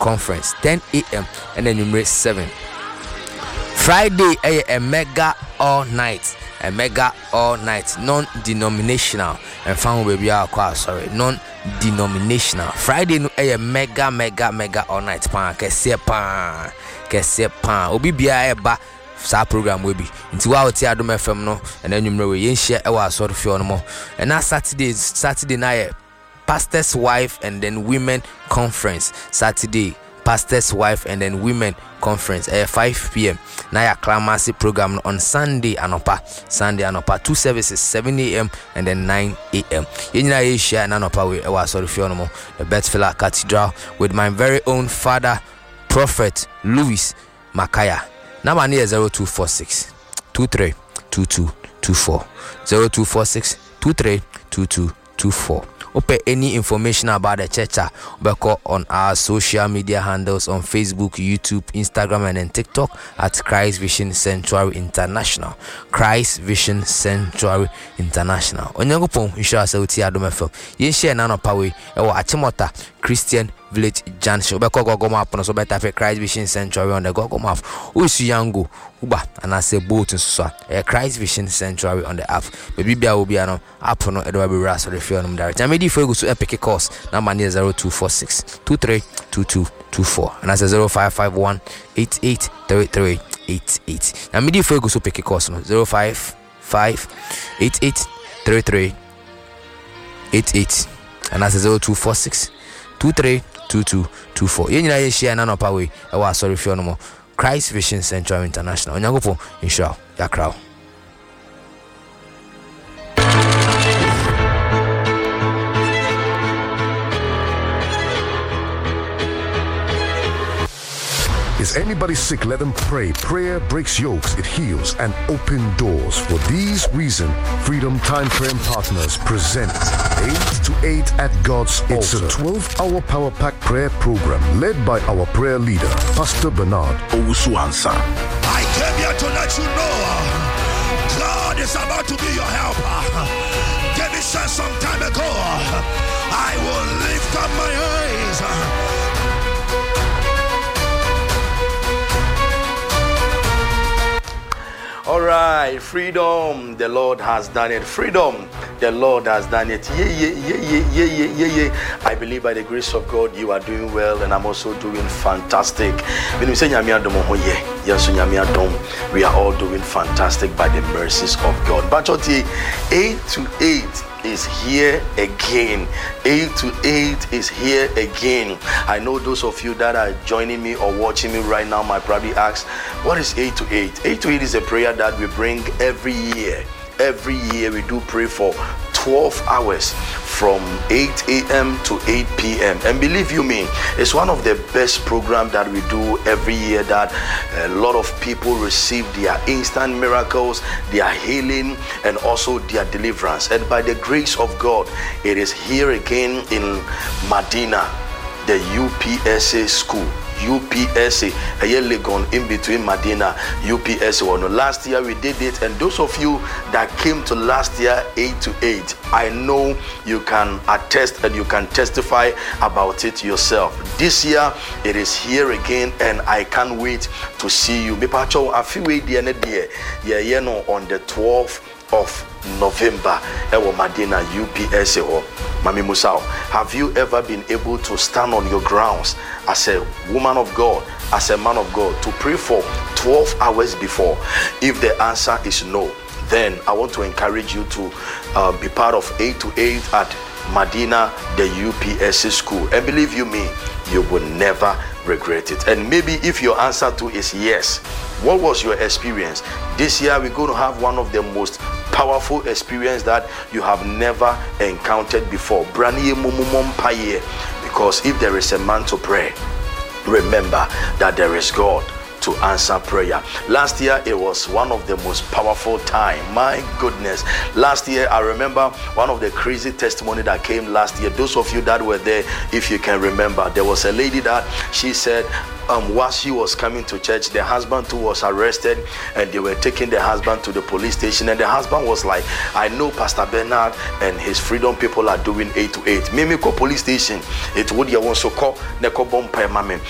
Conference 10 a.m. and then number 7. Friday a mega all night. A mega all night, non-denominational, and found where we are non-denominational. Friday no a mega all night pan. Kese pan. Obi bia eba sa program we be. Nti wa oti Adom FM no, and then you we share ewa sort of no more. And now Saturday night, pastor's wife and then women conference. Saturday, pastor's wife and then women conference 5 p.m. Naya Clamasi program on Sunday anopa 2 services 7 a.m. and then 9 a.m. Yina share anopa we ewa sorry fionomo the Bethfella Cathedral with my very own father Prophet Louis Makaya. Number near 0246 232224 0246 232224. Open any information about the church call on our social media handles on Facebook, YouTube, Instagram, and then TikTok at Christ Vision Sanctuary International. Christ Vision Sanctuary International. Onyangopon inshallah say uti Adom FM. Yen share na no pawe e wa Achimota Christian Village Junction. Obeko Google map no so better for Christ Vision Sanctuary on the Google map. Usu yango uba and I say boat so Christ Vision Sanctuary on the app. Baby bia will be an app no edo be ras or the film direct. I made for go to epic course number 0246 232224 and that's 0551 883388. I made for go to epic course no 055 883388 and that's 0246 232224. Yenina share na no pawe e wa sorry fi no mo Christ Vision Sanctuary International. Onyagopo inshallah ya crowd. Is anybody sick? Let them pray. Prayer breaks yokes, it heals, and opens doors. For these reasons, Freedom Time Prayer Partners present 8 to 8 at God's Altar. It's a 12-hour power pack prayer program led by our prayer leader, Pastor Bernard Owusu-Ansah. I came here to let you know God is about to be your helper. David said some time ago, I will lift up my eyes. All right, freedom, the Lord has done it. Freedom, the Lord has done it. Yeah. I believe by the grace of God, you are doing well, and I'm also doing fantastic. When we say we are all doing fantastic by the mercies of God. But 8 to 8 is here again. 8 to 8 is here again. I know those of you that are joining me or watching me right now might probably ask, what is 8 to 8? 8 to 8 is a prayer that we bring every year. Every year we do pray for 12 hours from 8 a.m. to 8 p.m. And believe you me, it's one of the best programs that we do every year, that a lot of people receive their instant miracles, their healing, and also their deliverance. And by the grace of God, it is here again in Medina, the UPSA school. UPSA, a year Legon in between Medina, UPSA. Last year we did it, and those of you that came to last year 8 to 8, I know you can attest and you can testify about it yourself. This year it is here again, and I can't wait to see you. Mepacho, I feel on the 12th of November, Ewo Medina UPSA or Mami Musao. Have you ever been able to stand on your grounds as a woman of God, as a man of God, to pray for 12 hours before? If the answer is no, then I want to encourage you to be part of 8 to 8 at Medina, the UPSA school. And believe you me, you will never regret it. And maybe if your answer to is yes, what was your experience? This year we're going to have one of the most powerful experience that you have never encountered before. Because if there is a man to pray, remember that there is God to answer prayer. Last year it was one of the most powerful time. My goodness, last year I remember one of the crazy testimony that came last year. Those of you that were there, if you can remember, there was a lady that she said while she was coming to church, the husband too was arrested, and they were taking the husband to the police station, and the husband was like, I know Pastor Bernard and his freedom people are doing 8 to 8. Mimi ko police station, it would you want so call neko bomb mame.